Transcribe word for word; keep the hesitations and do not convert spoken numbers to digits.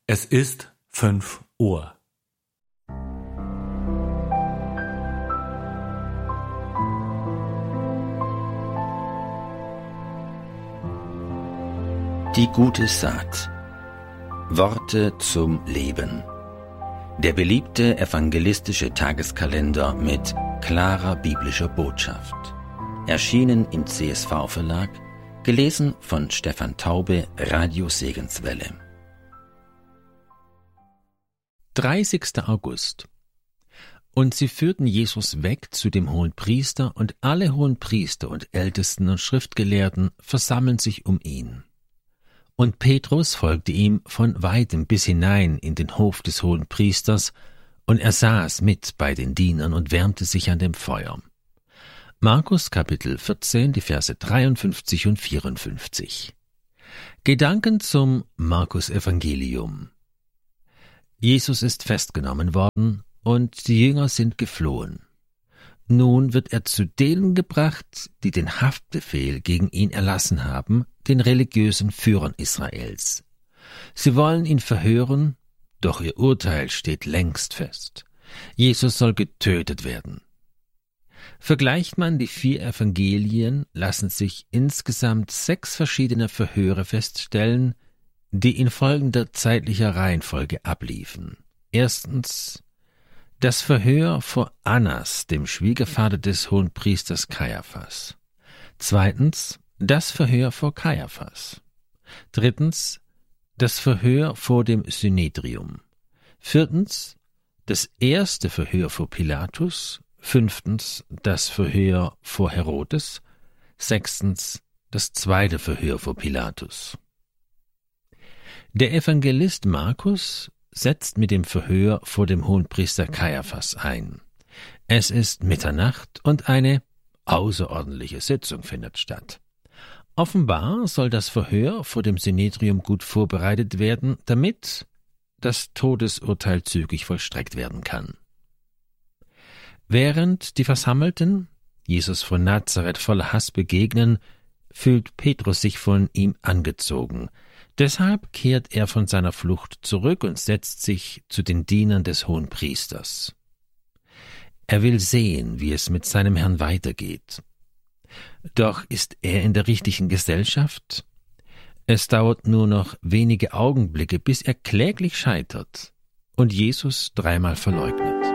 Es ist fünf Uhr. Die gute Saat. Worte zum Leben. Der beliebte evangelistische Tageskalender mit klarer biblischer Botschaft. Erschienen im C S V-Verlag, gelesen von Stefan Taube, Radio Segenswelle. dreißigster August. Und sie führten Jesus weg zu dem Hohenpriester, und alle Hohenpriester und Ältesten und Schriftgelehrten versammeln sich um ihn. Und Petrus folgte ihm von weitem bis hinein in den Hof des Hohenpriesters, und er saß mit bei den Dienern und wärmte sich an dem Feuer. Markus Kapitel vierzehn, die Verse dreiundfünfzig und vierundfünfzig. Gedanken zum Markus-Evangelium. Jesus ist festgenommen worden, und die Jünger sind geflohen. Nun wird er zu denen gebracht, die den Haftbefehl gegen ihn erlassen haben, den religiösen Führern Israels. Sie wollen ihn verhören, doch ihr Urteil steht längst fest. Jesus soll getötet werden. Vergleicht man die vier Evangelien, lassen sich insgesamt sechs verschiedene Verhöre feststellen, die in folgender zeitlicher Reihenfolge abliefen. Erstens das Verhör vor Annas, dem Schwiegervater des Hohenpriesters Kaiaphas. Zweitens das Verhör vor Kaiaphas. Drittens das Verhör vor dem Synedrium. Viertens das erste Verhör vor Pilatus. Fünftens das Verhör vor Herodes. Sechstens das zweite Verhör vor Pilatus. Der Evangelist Markus setzt mit dem Verhör vor dem Hohenpriester Kaiaphas ein. Es ist Mitternacht und eine außerordentliche Sitzung findet statt. Offenbar soll das Verhör vor dem Synedrium gut vorbereitet werden, damit das Todesurteil zügig vollstreckt werden kann. Während die Versammelten Jesus von Nazareth voller Hass begegnen, fühlt Petrus sich von ihm angezogen. Deshalb kehrt er von seiner Flucht zurück und setzt sich zu den Dienern des Hohenpriesters. Er will sehen, wie es mit seinem Herrn weitergeht. Doch ist er in der richtigen Gesellschaft? Es dauert nur noch wenige Augenblicke, bis er kläglich scheitert und Jesus dreimal verleugnet.